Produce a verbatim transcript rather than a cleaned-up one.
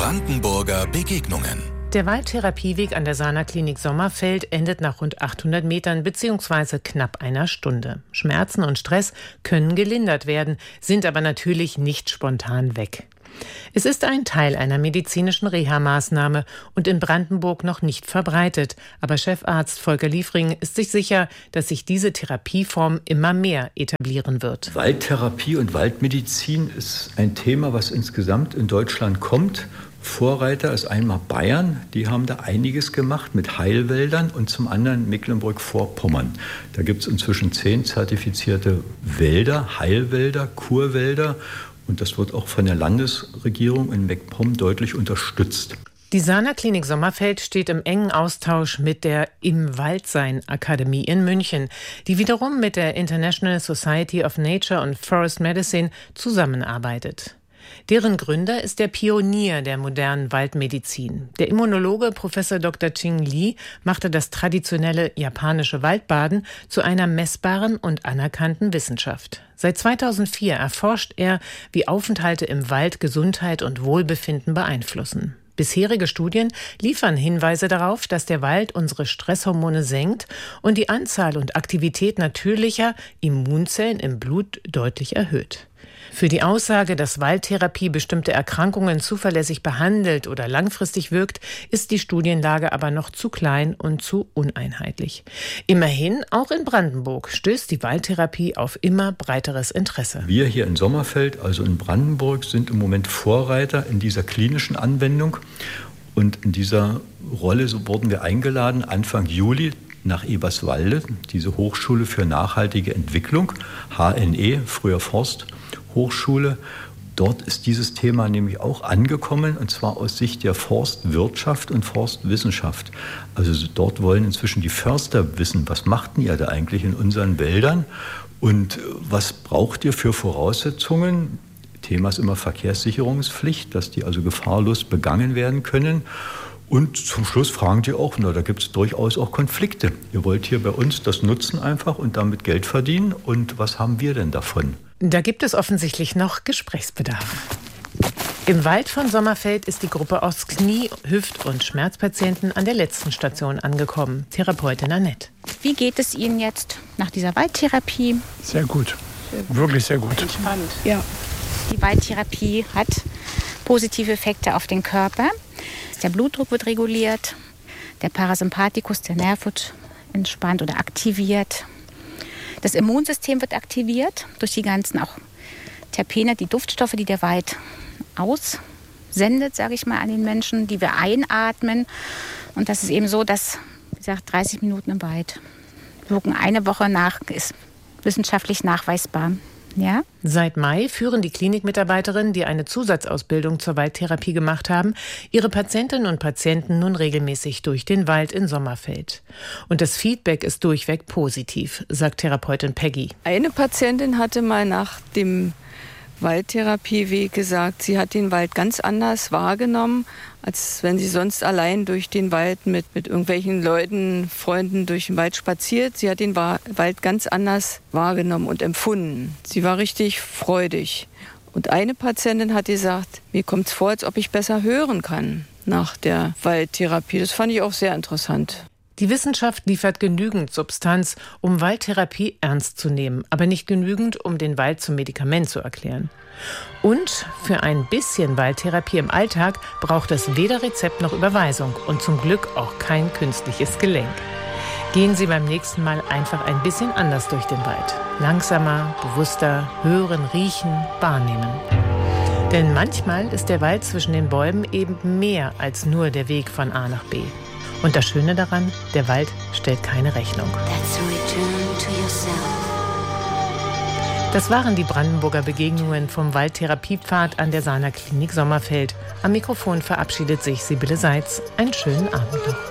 Brandenburger Begegnungen. Der Waldtherapieweg an der Sana-Klinik Sommerfeld endet nach rund achthundert Metern bzw. knapp einer Stunde. Schmerzen und Stress können gelindert werden, sind aber natürlich nicht spontan weg. Es ist ein Teil einer medizinischen Reha-Maßnahme und in Brandenburg noch nicht verbreitet. Aber Chefarzt Volker Liefring ist sich sicher, dass sich diese Therapieform immer mehr etablieren wird. Waldtherapie und Waldmedizin ist ein Thema, was insgesamt in Deutschland kommt. Vorreiter ist einmal Bayern, die haben da einiges gemacht mit Heilwäldern, und zum anderen Mecklenburg-Vorpommern. Da gibt es inzwischen zehn zertifizierte Wälder, Heilwälder, Kurwälder, und das wird auch von der Landesregierung in MacPom deutlich unterstützt. Die Sana-Klinik Sommerfeld steht im engen Austausch mit der Im Waldsein Akademie in München, die wiederum mit der International Society of Nature and Forest Medicine zusammenarbeitet. Deren Gründer ist der Pionier der modernen Waldmedizin. Der Immunologe Professor Doktor Ching Li machte das traditionelle japanische Waldbaden zu einer messbaren und anerkannten Wissenschaft. Seit zweitausendvier erforscht er, wie Aufenthalte im Wald Gesundheit und Wohlbefinden beeinflussen. Bisherige Studien liefern Hinweise darauf, dass der Wald unsere Stresshormone senkt und die Anzahl und Aktivität natürlicher Immunzellen im Blut deutlich erhöht. Für die Aussage, dass Waldtherapie bestimmte Erkrankungen zuverlässig behandelt oder langfristig wirkt, ist die Studienlage aber noch zu klein und zu uneinheitlich. Immerhin, auch in Brandenburg stößt die Waldtherapie auf immer breiteres Interesse. Wir hier in Sommerfeld, also in Brandenburg, sind im Moment Vorreiter in dieser klinischen Anwendung. Und in dieser Rolle so wurden wir eingeladen, Anfang Juli nach Eberswalde, diese Hochschule für nachhaltige Entwicklung, H N E, früher Forsthochschule. Dort ist dieses Thema nämlich auch angekommen, und zwar aus Sicht der Forstwirtschaft und Forstwissenschaft. Also dort wollen inzwischen die Förster wissen, was macht denn ihr da eigentlich in unseren Wäldern und was braucht ihr für Voraussetzungen? Thema ist immer Verkehrssicherungspflicht, dass die also gefahrlos begangen werden können. Und zum Schluss fragen die auch, na, da gibt es durchaus auch Konflikte. Ihr wollt hier bei uns das nutzen einfach und damit Geld verdienen. Und was haben wir denn davon? Da gibt es offensichtlich noch Gesprächsbedarf. Im Wald von Sommerfeld ist die Gruppe aus Knie-, Hüft- und Schmerzpatienten an der letzten Station angekommen. Therapeutin Annette. Wie geht es Ihnen jetzt nach dieser Waldtherapie? Sehr gut, wirklich sehr gut. Entspannt. Ja. Die Waldtherapie hat positive Effekte auf den Körper. Der Blutdruck wird reguliert, der Parasympathikus, der Nerv wird entspannt oder aktiviert. Das Immunsystem wird aktiviert durch die ganzen auch Terpene, die Duftstoffe, die der Wald aussendet, sage ich mal, an den Menschen, die wir einatmen. Und das ist eben so, dass, wie gesagt, dreißig Minuten im Wald wirken eine Woche nach, ist wissenschaftlich nachweisbar. Ja? Seit Mai führen die Klinikmitarbeiterinnen, die eine Zusatzausbildung zur Waldtherapie gemacht haben, ihre Patientinnen und Patienten nun regelmäßig durch den Wald in Sommerfeld. Und das Feedback ist durchweg positiv, sagt Therapeutin Peggy. Eine Patientin hatte mal nach dem Waldtherapieweg gesagt, sie hat den Wald ganz anders wahrgenommen, als wenn sie sonst allein durch den Wald mit, mit irgendwelchen Leuten, Freunden durch den Wald spaziert. Sie hat den Wald ganz anders wahrgenommen und empfunden. Sie war richtig freudig. Und eine Patientin hat gesagt, mir kommt es vor, als ob ich besser hören kann nach der Waldtherapie. Das fand ich auch sehr interessant. Die Wissenschaft liefert genügend Substanz, um Waldtherapie ernst zu nehmen, aber nicht genügend, um den Wald zum Medikament zu erklären. Und für ein bisschen Waldtherapie im Alltag braucht es weder Rezept noch Überweisung und zum Glück auch kein künstliches Gelenk. Gehen Sie beim nächsten Mal einfach ein bisschen anders durch den Wald. Langsamer, bewusster, hören, riechen, wahrnehmen. Denn manchmal ist der Wald zwischen den Bäumen eben mehr als nur der Weg von A nach B. Und das Schöne daran, der Wald stellt keine Rechnung. Das waren die Brandenburger Begegnungen vom Waldtherapiepfad an der Sana-Klinik Sommerfeld. Am Mikrofon verabschiedet sich Sibylle Seitz. Einen schönen Abend noch.